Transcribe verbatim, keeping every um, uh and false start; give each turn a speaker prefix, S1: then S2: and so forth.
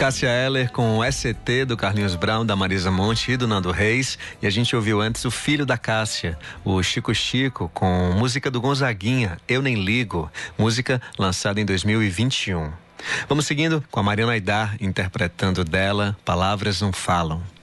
S1: Cássia Eller com o S C T do Carlinhos Brown, da Marisa Monte e do Nando Reis. E a gente ouviu antes o filho da Cássia, o Chico Chico, com música do Gonzaguinha, Eu Nem Ligo, música lançada em dois mil e vinte e um. Vamos seguindo com a Mariana Aidar interpretando dela Palavras Não Falam.